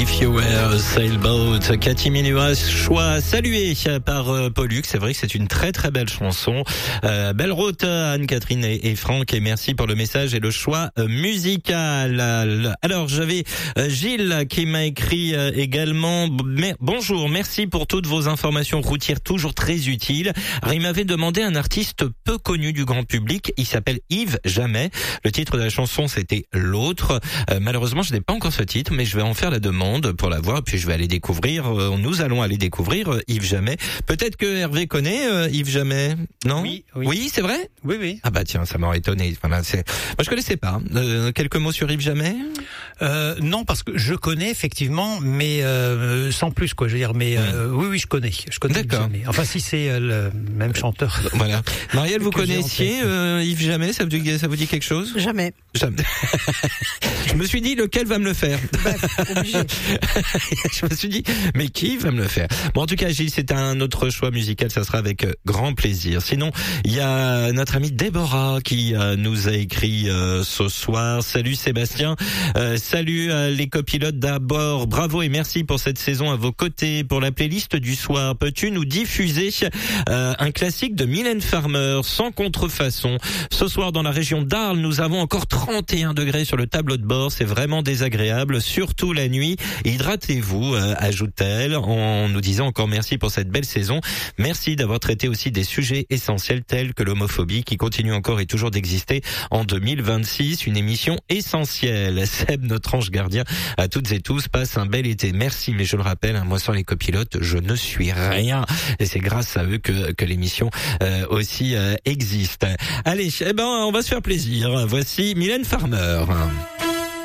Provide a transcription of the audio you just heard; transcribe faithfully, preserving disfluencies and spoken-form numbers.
If You Were a Sailboat, Cathy Minua, choix salué par euh, Pollux. C'est vrai que c'est une très très belle chanson. Euh, belle route Anne-Catherine et, et Franck, et merci pour le message et le choix euh, musical. Alors j'avais euh, Gilles qui m'a écrit euh, également. Mais, bonjour, merci pour toutes vos informations routières toujours très utiles. Alors, il m'avait demandé un artiste peu connu du grand public. Il s'appelle Yves Jamais. Le titre de la chanson c'était L'autre. Euh, malheureusement je n'ai pas encore ce titre, mais je vais en faire la demande pour l'avoir, puis je vais aller découvrir, euh, nous allons aller découvrir euh, Yves Jamais. Peut-être que Hervé connaît euh, Yves Jamais, non? Oui, oui. Oui, c'est vrai? Oui, oui. Ah bah tiens, ça m'aurait étonné. Voilà, c'est... Moi je connaissais pas. Euh, quelques mots sur Yves Jamais? Euh, non, parce que je connais effectivement, mais euh, sans plus quoi. Je veux dire, mais euh, oui, oui, je connais. Je connais Yves Jamais. Enfin, si c'est euh, le même chanteur. Voilà. Marielle, vous Que j'ai en connaissiez tête. euh, Yves Jamais? Ça vous dit, ça vous dit quelque chose? Jamais. Jamais. Je me suis dit, lequel va me le faire? Bah, obligé. Je me suis dit, mais qui va me le faire? Bon, en tout cas, Gilles, c'est un autre choix musical, ça sera avec euh, grand plaisir. Sinon, il y a notre amie Déborah qui euh, nous a écrit euh, ce soir. Salut Sébastien, euh, salut euh, les copilotes d'abord, bravo et merci pour cette saison à vos côtés. Pour la playlist du soir, peux-tu nous diffuser euh, un classique de Mylène Farmer, Sans contrefaçon? Ce soir, dans la région d'Arles, nous avons encore trente et un degrés sur le tableau de bord, c'est vraiment désagréable, surtout la nuit. Hydratez-vous, euh, ajoute-t-elle, en nous disant encore merci pour cette belle saison. Merci d'avoir traité aussi des sujets essentiels tels que l'homophobie qui continue encore et toujours d'exister en deux mille vingt-six. Une émission essentielle. Seb, notre ange gardien, à toutes et tous, passe un bel été. Merci, mais je le rappelle, hein, moi sans les copilotes, je ne suis rien. Et c'est grâce à eux que, que l'émission euh, aussi euh, existe. Allez, eh ben, on va se faire plaisir. Voici Mylène Farmer.